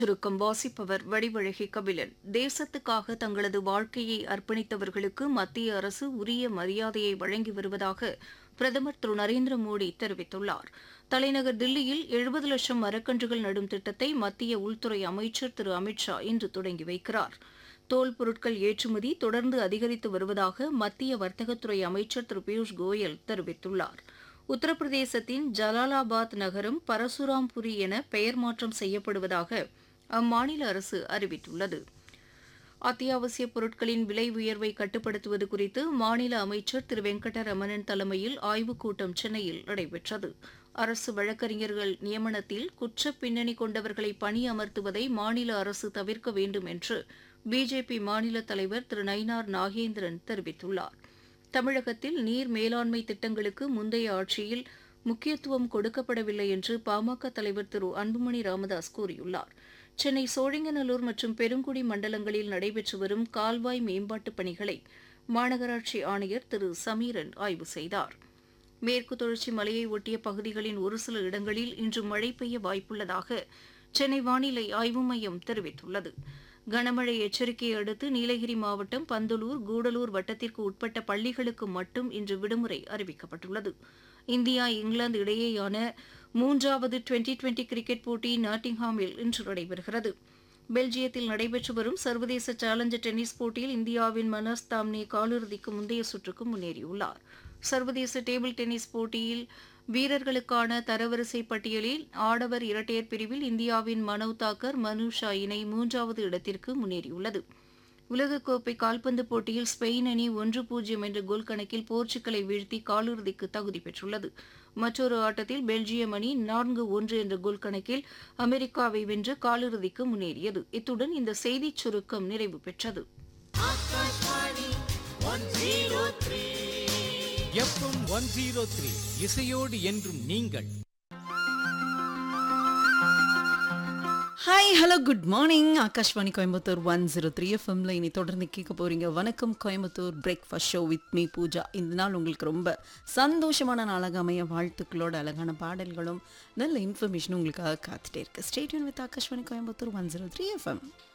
சுருக்கம் வாசிப்பவர் வடிவழகி கபிலன். தேசத்துக்காக தங்களது வாழ்க்கையை அர்ப்பணித்தவர்களுக்கு மத்திய அரசு உரிய மரியாதையை வழங்கி வருவதாக பிரதமர் திரு நரேந்திர மோடி தெரிவித்துள்ளார். தலைநகர் தில்லியில் 70 லட்சம் மரக்கன்றுகள் நடும் திட்டத்தை மத்திய உள்துறை அமைச்சர் திரு அமித் ஷா இன்று தொடங்கி வைக்கிறார். தோல் பொருட்கள் ஏற்றுமதி தொடர்ந்து அதிகரித்து வருவதாக மத்திய வர்த்தகத்துறை அமைச்சர் திரு பியூஷ் கோயல் தெரிவித்துள்ளார். உத்தரப்பிரதேசத்தின் ஜலாலாபாத் நகரம் பரசுராம்புரி என பெயர் மாற்றம் செய்யப்படுவதாக அம்மாநில அரசு அறிவித்துள்ளது. அத்தியாவசியப் பொருட்களின் விலை உயர்வை கட்டுப்படுத்துவது குறித்து மாநில அமைச்சர் திரு வெங்கடரமணன் தலைமையில் ஆய்வுக் கூட்டம் சென்னையில் நடைபெற்றது. அரசு வழக்கறிஞர்கள் நியமனத்தில் குற்றப் பின்னணி கொண்டவர்களை பணியமர்த்துவதை மாநில அரசு தவிர்க்க வேண்டும் என்று பிஜேபி மாநில தலைவர் திரு நயினார் நாகேந்திரன் தெரிவித்துள்ளார். தமிழகத்தில் நீர் மேலாண்மை திட்டங்களுக்கு முந்தைய ஆட்சியில் முக்கியத்துவம் கொடுக்கப்படவில்லை என்று பாமக தலைவர் திரு அன்புமணி ராமதாஸ் கூறியுள்ளார். சென்னை சோழிங்கநல்லூர் மற்றும் பெருங்குடி மண்டலங்களில் நடைபெற்று வரும் கால்வாய் மேம்பாட்டுப் பணிகளை மாநகராட்சி ஆணையர் திரு சமீரன் ஆய்வு செய்தார். மேற்கு தொடர்ச்சி மலையை ஒட்டிய பகுதிகளின் ஒரு சில இடங்களில் இன்று மழை பெய்ய வாய்ப்புள்ளதாக சென்னை வானிலை ஆய்வு மையம் தெரிவித்துள்ளது. கனமழை எச்சரிக்கையை அடுத்து நீலகிரி மாவட்டம் பந்தலூர், கூடலூர் வட்டத்திற்கு உட்பட்ட பள்ளிகளுக்கு மட்டும் இன்று விடுமுறை அறிவிக்கப்பட்டுள்ளது. இந்தியா இங்கிலாந்து இடையேயான 3வது டுவெண்டி கிரிக்கெட் போட்டி நாட்டிங்ஹாமில் இன்று நடைபெறுகிறது. பெல்ஜியத்தில் நடைபெற்று வரும் சர்வதேச சேலஞ்சர் டென்னிஸ் போட்டியில் இந்தியாவின் மனோஜ் தாம்னே காலிறுதிக்கு முந்தைய சுற்றுக்கு முன்னேறியுள்ளார். சர்வதேச டேபிள் டென்னிஸ் போட்டியில் வீரர்களுக்கான தரவரிசை பட்டியலில் ஆடவர் இரட்டையர் பிரிவில் இந்தியாவின் மனவ் தாக்கர், மனு ஷா இணை 3வது இடத்திற்கு முன்னேறியுள்ளது. உலகக்கோப்பை கால்பந்து போட்டியில் ஸ்பெயின் அணி 1-0 என்ற கோல் கணக்கில் போர்ச்சுகலை வீழ்த்தி காலிறுதிக்கு தகுதி பெற்றுள்ளது. மற்றொரு ஆட்டத்தில் பெல்ஜியம் அணி 4-1 என்ற கோல் கணக்கில் அமெரிக்காவை வென்று காலிறுதிக்கு முன்னேறியது. இத்துடன் இந்த செய்திச் சுருக்கம் நிறைவு பெற்றது. எஃப்எம் 103 இசையோடு என்றும் நீங்கள். Hi hello good morning. Akashvani Coimbatore 103 எஃப்எம்ல இனி தொடர்ந்து கேட்க போறீங்க வணக்கம் Coimbatore breakfast show with me Pooja. இந்த நாள் உங்களுக்கு ரொம்ப சந்தோஷமான நாளாக அமைய வாழ்த்துக்களோட அழகான பாடல்களும் நல்ல இன்ஃபர்மேஷனும் உங்களுக்காக காத்துட்டே இருக்கு. Stay tune with Akashvani Coimbatore 103 FM.